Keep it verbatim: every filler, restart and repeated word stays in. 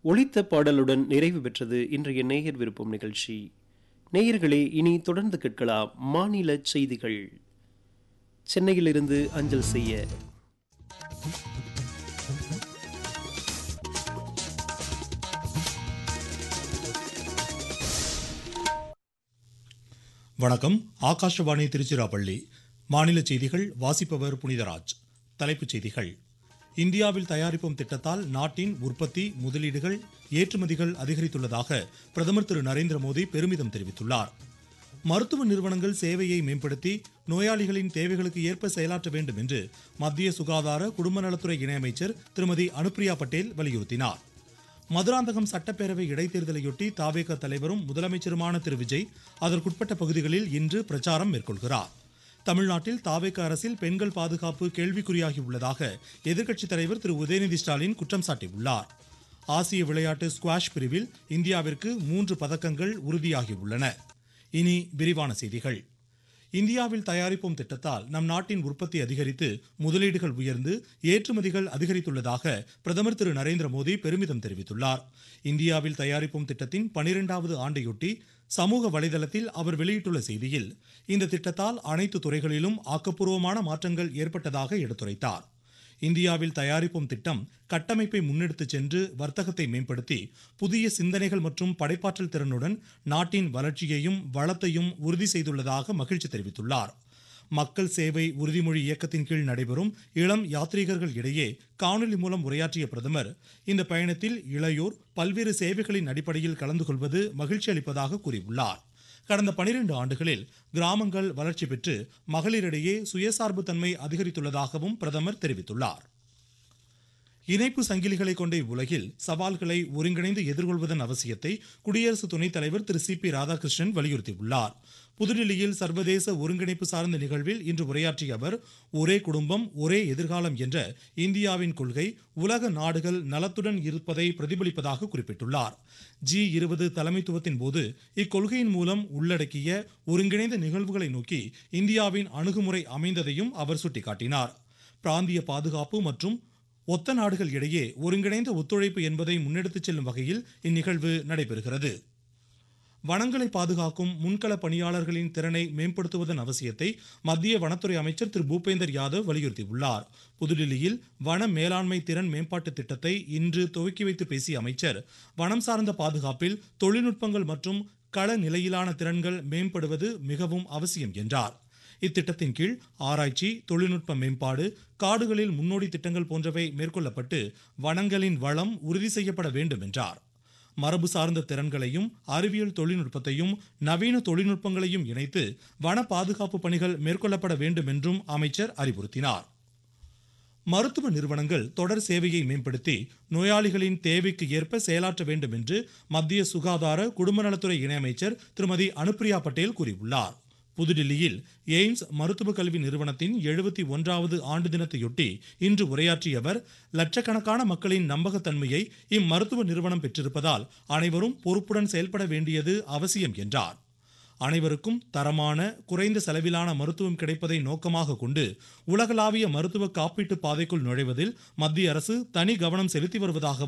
ஒலித்த பாடலுடன் நிறைவு பெற்றது இன்றைய நேயர் விருப்பம் நிகழ்ச்சி. நேயர்களே, இனி தொடர்ந்து கேட்கலாம் மாநில செய்திகள் சென்னையிலிருந்து அஞ்சல் செய்ய. வணக்கம். ஆகாஷவாணி திருச்சிராப்பள்ளி. மாநில செய்திகள் வாசிப்பவர் புனிதராஜ். தலைப்புச் செய்திகள். இந்தியாவில் தயாரிப்போம் திட்டத்தால் நாட்டின் உற்பத்தி, முதலீடுகள், ஏற்றுமதிகள் அதிகரித்துள்ளதாக பிரதமர் திரு நரேந்திர மோடி பெருமிதம் தெரிவித்துள்ளார். மருத்துவ நிறுவனங்கள் சேவையை மேம்படுத்தி நோயாளிகளின் தேவைகளுக்கு ஏற்ப செயலாற்ற வேண்டும் என்று மத்திய சுகாதார குடும்ப நலத்துறை இணையமைச்சர் திருமதி அனுப்பிரியா பட்டேல் வலியுறுத்தினார். மதுராந்தகம் சட்டப்பேரவை இடைத்தேர்தலையொட்டி தாவேக தலைவரும் முதலமைச்சருமான திரு விஜய் அதற்குட்பட்ட பகுதிகளில் இன்று பிரச்சாரம் மேற்கொள்கிறார். தமிழ்நாட்டில் தாவேக அரசில் பெண்கள் பாதுகாப்பு கேள்விக்குறியாகி உள்ளதாக எதிர்க்கட்சித் தலைவர் திரு உதயநிதி ஸ்டாலின் குற்றம் சாட்டியுள்ளார். ஆசிய விளையாட்டு ஸ்குவாஷ் பிரிவில் இந்தியாவிற்கு மூன்று பதக்கங்கள் உறுதியாகியுள்ளன. இனி விரிவான செய்திகள். இந்தியாவில் தயாரிப்போம் திட்டத்தால் நம் நாட்டின் உற்பத்தி அதிகரித்து முதலீடுகள் உயர்ந்து ஏற்றுமதிகள் அதிகரித்துள்ளதாக பிரதமர் திரு நரேந்திர மோடி பெருமிதம் தெரிவித்துள்ளார். இந்தியாவில் தயாரிப்போம் திட்டத்தின் பனிரெண்டாவது ஆண்டையொட்டி சமூக வலைதளத்தில் அவர் வெளியிட்டுள்ள செய்தியில், இந்த திட்டத்தால் அனைத்து துறைகளிலும் ஆக்கப்பூர்வமான மாற்றங்கள் ஏற்பட்டதாக எடுத்துரைத்தார். இந்தியாவில் தயாரிப்போம் திட்டம் கட்டமைப்பை முன்னெடுத்துச் சென்று வர்த்தகத்தை மேம்படுத்தி புதிய சிந்தனைகள் மற்றும் படைப்பாற்றல் திறனுடன் நாட்டின் வளர்ச்சியையும் வளத்தையும் உறுதி செய்துள்ளதாக மகிழ்ச்சி தெரிவித்துள்ளார். மக்கள் சேவை உறுதிமொழி இயக்கத்தின் கீழ் நடைபெறும் இளம் யாத்ரீகர்கள் இடையே காணொலி மூலம் உரையாற்றிய பிரதமர், இந்த பயணத்தில் இளையோர் பல்வேறு சேவைகளின் அடிப்படையில் கலந்து கொள்வது மகிழ்ச்சி அளிப்பதாக கூறியுள்ளார். கடந்த பனிரெண்டு ஆண்டுகளில் கிராமங்கள் வளர்ச்சி பெற்று மகளிரிடையே சுயசார்பு தன்மை அதிகரித்துள்ளதாகவும் பிரதமர் தெரிவித்துள்ளார். இணைப்பு சங்கிலிகளை கொண்ட உலகில் சவால்களை ஒருங்கிணைந்து எதிர்கொள்வதன் அவசியத்தை குடியரசு துணைத் தலைவர் திரு சி பி ராதாகிருஷ்ணன் வலியுறுத்தியுள்ளார். புதுடில்லியில் சர்வதேச ஒருங்கிணைப்பு சார்ந்த நிகழ்வில் இன்று உரையாற்றிய அவர், ஒரே குடும்பம் ஒரே எதிர்காலம் என்ற இந்தியாவின் கொள்கை உலக நாடுகள் நலத்துடன் இருப்பதை பிரதிபலிப்பதாக குறிப்பிட்டுள்ளார். ஜி இருபது தலைமைத்துவத்தின் போது இக்கொள்கையின் மூலம் உள்ளடக்கிய ஒருங்கிணைந்த நிகழ்வுகளை நோக்கி இந்தியாவின் அணுகுமுறை அமைந்ததையும் அவர் சுட்டிக்காட்டினார். பிராந்திய பாதுகாப்பு மற்றும் ஒத்த நாடுகள் இடையே ஒருங்கிணைந்த ஒத்துழைப்பு என்பதை முன்னெடுத்துச் செல்லும் வகையில் இந்நிகழ்வு நடைபெறுகிறது. வனங்களை பாதுகாக்கும் முன்கள பணியாளர்களின் திறனை மேம்படுத்துவதன் அவசியத்தை மத்திய வனத்துறை அமைச்சர் திரு பூபேந்தர் யாதவ் வலியுறுத்தியுள்ளார். புதுடில்லியில் வன மேலாண்மை திறன் மேம்பாட்டு திட்டத்தை இன்று துவக்கி வைத்து பேசிய அமைச்சர், வனம் சார்ந்த பாதுகாப்பில் தொழில்நுட்பங்கள் மற்றும் கள நிலையிலான திறன்கள் மேம்படுவது மிகவும் அவசியம் என்றார். இத்திட்டத்தின் கீழ் ஆராய்ச்சி, தொழில்நுட்ப மேம்பாடு, காடுகளில் முன்னோடி திட்டங்கள் போன்றவை மேற்கொள்ளப்பட்டு வனங்களின் வளம் உறுதி செய்யப்பட வேண்டும் என்றார். மரபு சார்ந்த திறன்களையும் அறிவியல் தொழில்நுட்பத்தையும் நவீன தொழில்நுட்பங்களையும் இணைத்து வன பாதுகாப்பு பணிகள் மேற்கொள்ளப்பட வேண்டும் என்றும் அமைச்சர் அறிவுறுத்தினார். மருத்துவ நிறுவனங்கள் தொடர் சேவையை மேம்படுத்தி நோயாளிகளின் தேவைக்கு ஏற்ப செயலாற்ற வேண்டும் என்று மத்திய சுகாதார குடும்ப நலத்துறை இணையமைச்சர் திருமதி அனுப்பிரியா பட்டேல் கூறியுள்ளார். புதுடில்லியில் எய்ம்ஸ் மருத்துவ கல்வி நிறுவனத்தின் எழுபத்தி ஒன்றாவது ஆண்டு தினத்தையொட்டி இன்று உரையாற்றிய அவர், லட்சக்கணக்கான மக்களின் நம்பகத்தன்மையை இம்மருத்துவ நிறுவனம் பெற்றிருப்பதால் அனைவரும் பொறுப்புடன் செயல்பட வேண்டியது அவசியம் என்றார். அனைவருக்கும் தரமான குறைந்த செலவிலான மருத்துவம் கிடைப்பதை நோக்கமாக கொண்டு உலகளாவிய மருத்துவ காப்பீட்டு பாதைக்குள் நுழைவதில் மத்திய அரசு தனி கவனம் செலுத்தி வருவதாக